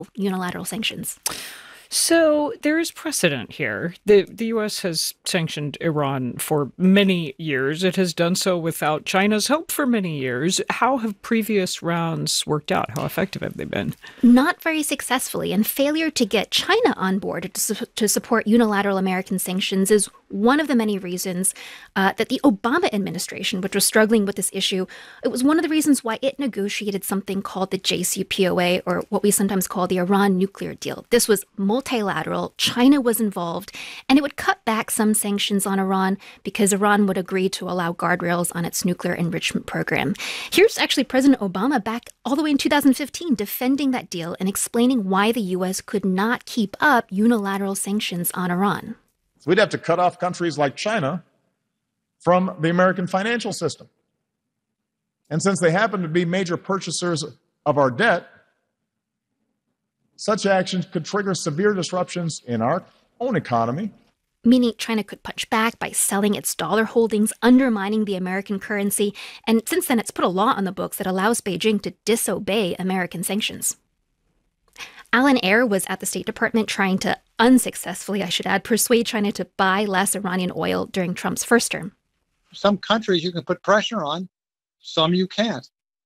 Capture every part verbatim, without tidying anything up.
unilateral sanctions. So there is precedent here. The the U S has sanctioned Iran for many years. It has done so without China's help for many years. How have previous rounds worked out? How effective have they been? Not very successfully, and failure to get China on board to, su- to support unilateral American sanctions is one of the many reasons uh, that the Obama administration, which was struggling with this issue, it was one of the reasons why it negotiated something called the J C P O A, or what we sometimes call the Iran nuclear deal. This was multilateral. China was involved, and it would cut back some sanctions on Iran because Iran would agree to allow guardrails on its nuclear enrichment program. Here's actually President Obama back all the way in two thousand fifteen defending that deal and explaining why the U S could not keep up unilateral sanctions on Iran. We'd have to cut off countries like China from the American financial system. And since they happen to be major purchasers of our debt, such actions could trigger severe disruptions in our own economy. Meaning China could punch back by selling its dollar holdings, undermining the American currency. And since then, it's put a law on the books that allows Beijing to disobey American sanctions. Alan Ayer was at the State Department trying to, unsuccessfully, I should add, persuade China to buy less Iranian oil during Trump's first term. Some countries you can put pressure on, some you can't.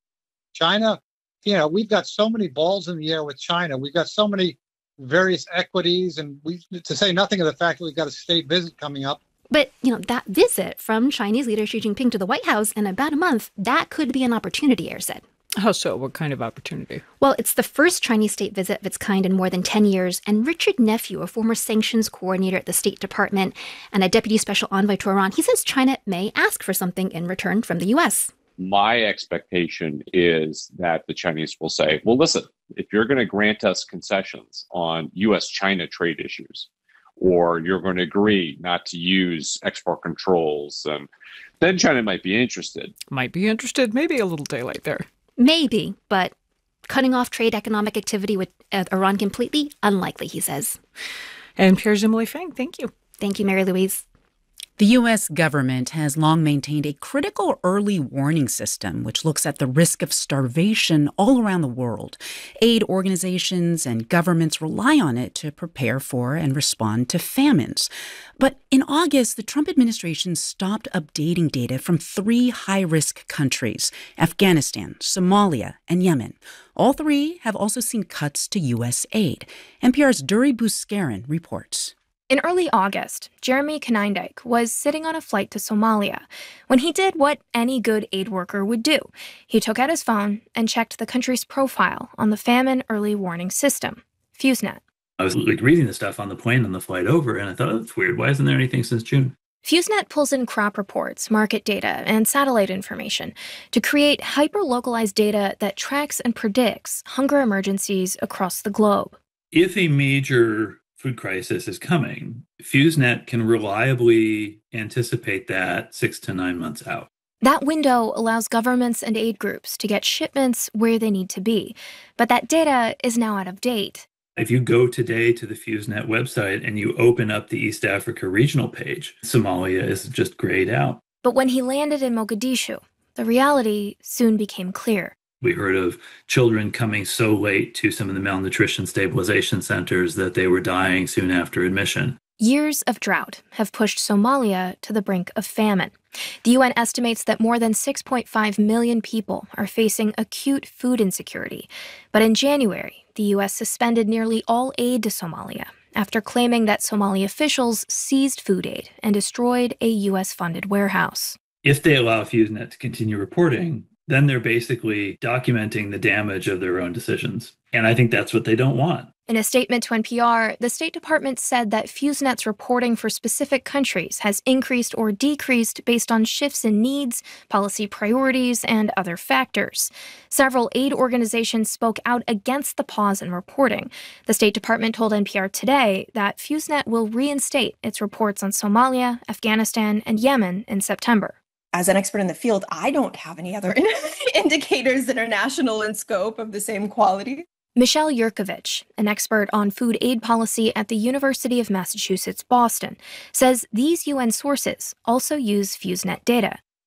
China, you know, we've got so many balls in the air with China. We've got so many various equities, and we, to say nothing of the fact that we've got a state visit coming up. But, you know, that visit from Chinese leader Xi Jinping to the White House in about a month, that could be an opportunity, Ayer said. How so? What kind of opportunity? Well, it's the first Chinese state visit of its kind in more than ten years, and Richard Nephew, a former sanctions coordinator at the State Department and a deputy special envoy to Iran, he says China may ask for something in return from the U S. My expectation is that the Chinese will say, well, listen, if you're going to grant us concessions on U S China trade issues, or you're going to agree not to use export controls, um, then China might be interested. Might be interested. Maybe a little daylight there. Maybe, but cutting off trade economic activity with uh, Iran completely, unlikely, he says. And Pierre Zimmerli-Fang, thank you. Thank you, Mary Louise. The U S government has long maintained a critical early warning system which looks at the risk of starvation all around the world. Aid organizations and governments rely on it to prepare for and respond to famines. But in August, the Trump administration stopped updating data from three high-risk countries: Afghanistan, Somalia, and Yemen. All three have also seen cuts to U S aid. N P R's Duri Buskarin reports. In early August, Jeremy Kanindijk was sitting on a flight to Somalia when he did what any good aid worker would do. He took out his phone and checked the country's profile on the famine early warning system, FuseNet. I was like reading the stuff on the plane on the flight over, and I thought, oh, that's weird. Why isn't there anything since June? FuseNet pulls in crop reports, market data, and satellite information to create hyper-localized data that tracks and predicts hunger emergencies across the globe. If a major food crisis is coming, FuseNet can reliably anticipate that six to nine months out. That window allows governments and aid groups to get shipments where they need to be, but that data is now out of date. If you go today to the FuseNet website and you open up the East Africa regional page, Somalia is just grayed out. But when he landed in Mogadishu, the reality soon became clear. We heard of children coming so late to some of the malnutrition stabilization centers that they were dying soon after admission. Years of drought have pushed Somalia to the brink of famine. The U N estimates that more than six point five million people are facing acute food insecurity. But in January, the U S suspended nearly all aid to Somalia after claiming that Somali officials seized food aid and destroyed a U S-funded warehouse. If they allow FuseNet to continue reporting, then they're basically documenting the damage of their own decisions. And I think that's what they don't want. In a statement to N P R, the State Department said that FuseNet's reporting for specific countries has increased or decreased based on shifts in needs, policy priorities, and other factors. Several aid organizations spoke out against the pause in reporting. The State Department told N P R today that FuseNet will reinstate its reports on Somalia, Afghanistan, and Yemen in September. As an expert in the field, I don't have any other indicators that are national in scope of the same quality. Michelle Yurkovich, an expert on food aid policy at the University of Massachusetts, Boston, says these U N sources also use FuseNet data.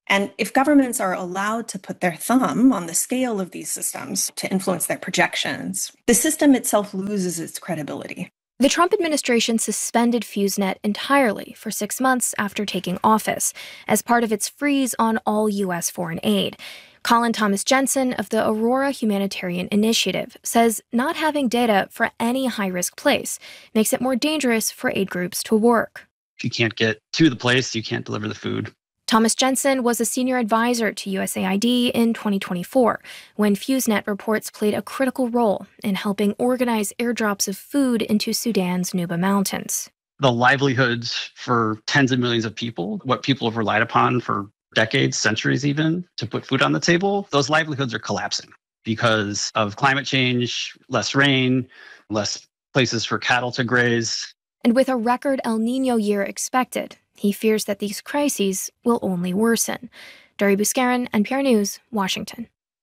And if governments are allowed to put their thumb on the scale of these systems to influence their projections, the system itself loses its credibility. The Trump administration suspended FuseNet entirely for six months after taking office as part of its freeze on all U S foreign aid. Colin Thomas Jensen of the Aurora Humanitarian Initiative says not having data for any high-risk place makes it more dangerous for aid groups to work. If you can't get to the place, you can't deliver the food. Thomas Jensen was a senior advisor to U S A I D in twenty twenty-four, when FuseNet reports played a critical role in helping organize airdrops of food into Sudan's Nuba Mountains. The livelihoods for tens of millions of people, what people have relied upon for decades, centuries even, to put food on the table, those livelihoods are collapsing because of climate change, less rain, less places for cattle to graze. And with a record El Niño year expected, he fears that these crises will only worsen. Dori Buscarin, N P R News, Washington.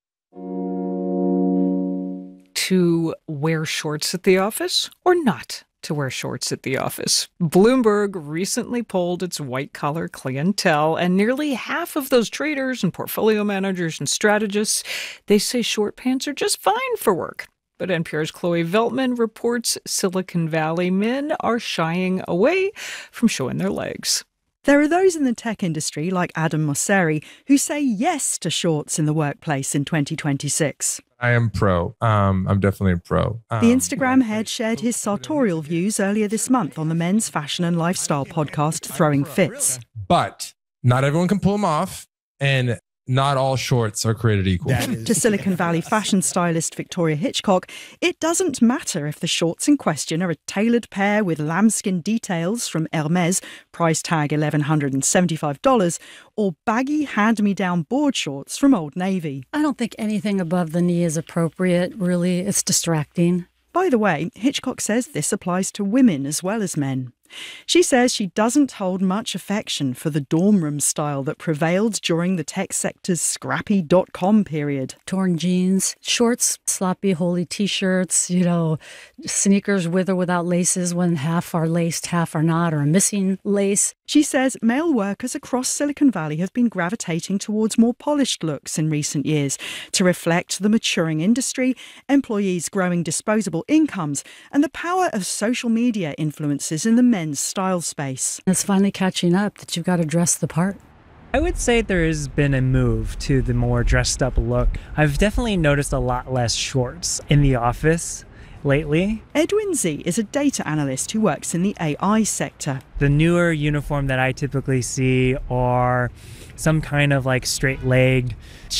To wear shorts at the office or not to wear shorts at the office? Bloomberg recently polled its white-collar clientele, and nearly half of those traders and portfolio managers and strategists, they say short pants are just fine for work. But N P R's Chloe Veltman reports Silicon Valley men are shying away from showing their legs. There are those in the tech industry, like Adam Mosseri, who say yes to shorts in the workplace in twenty twenty-six. I am pro. Um, I'm definitely a pro. Um, the Instagram head shared his sartorial views earlier this month on the men's fashion and lifestyle podcast, Throwing Fits. But not everyone can pull them off, and not all shorts are created equal. To Silicon Valley fashion stylist Victoria Hitchcock, it doesn't matter if the shorts in question are a tailored pair with lambskin details from Hermes, price tag one thousand one hundred seventy-five dollars, or baggy hand-me-down board shorts from Old Navy. I don't think anything above the knee is appropriate, really. It's distracting. By the way, Hitchcock says this applies to women as well as men. She says she doesn't hold much affection for the dorm room style that prevailed during the tech sector's scrappy dot-com period. Torn jeans, shorts, sloppy, holey T-shirts, you know, sneakers with or without laces when half are laced, half are not, or a missing lace. She says male workers across Silicon Valley have been gravitating towards more polished looks in recent years to reflect the maturing industry, employees' growing disposable incomes, and the power of social media influences in the men's style space. It's finally catching up that you've got to dress the part. I would say there has been a move to the more dressed up look. I've definitely noticed a lot less shorts in the office lately. Edwin Z is a data analyst who works in the A I sector. The newer uniform that I typically see are some kind of like straight-legged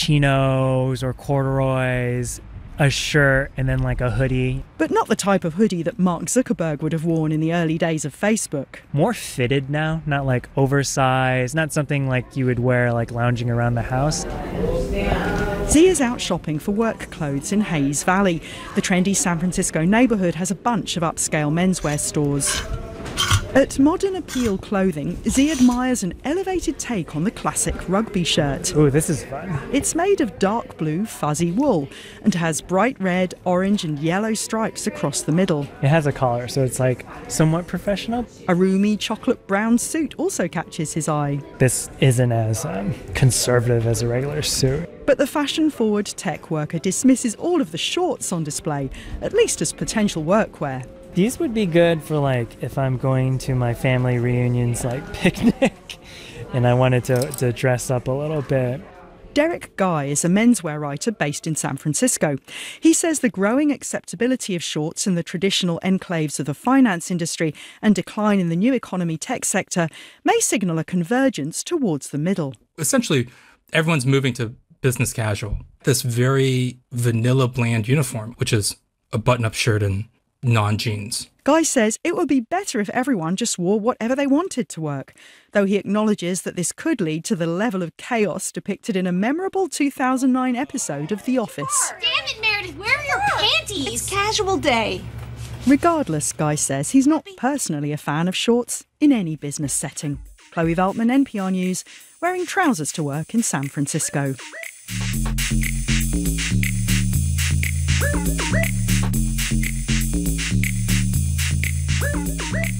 chinos or corduroys, a shirt, and then like a hoodie. But not the type of hoodie that Mark Zuckerberg would have worn in the early days of Facebook. More fitted now, not like oversized, not something like you would wear like lounging around the house. Z is out shopping for work clothes in Hayes Valley. The trendy San Francisco neighborhood has a bunch of upscale menswear stores. At Modern Appeal Clothing, Z admires an elevated take on the classic rugby shirt. Ooh, this is fun. It's made of dark blue fuzzy wool and has bright red, orange and yellow stripes across the middle. It has a collar, so it's like somewhat professional. A roomy chocolate brown suit also catches his eye. This isn't as um, conservative as a regular suit. But the fashion-forward tech worker dismisses all of the shorts on display, at least as potential workwear. These would be good for like if I'm going to my family reunions like picnic and I wanted to, to dress up a little bit. Derek Guy is a menswear writer based in San Francisco. He says the growing acceptability of shorts in the traditional enclaves of the finance industry and decline in the new economy tech sector may signal a convergence towards the middle. Essentially, everyone's moving to business casual. This very vanilla bland uniform, which is a button-up shirt and non-jeans. Guy says it would be better if everyone just wore whatever they wanted to work, though he acknowledges that this could lead to the level of chaos depicted in a memorable two thousand nine episode of The Office. Damn it, Meredith, where are your panties? It's casual day. Regardless, Guy says he's not personally a fan of shorts in any business setting. Chloe Veltman, N P R News, wearing trousers to work in San Francisco.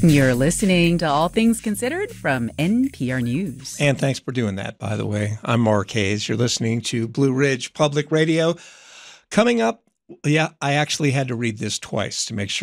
You're listening to All Things Considered from N P R News. And thanks for doing that, by the way. I'm Mark Hayes. You're listening to Blue Ridge Public Radio. Coming up, yeah, I actually had to read this twice to make sure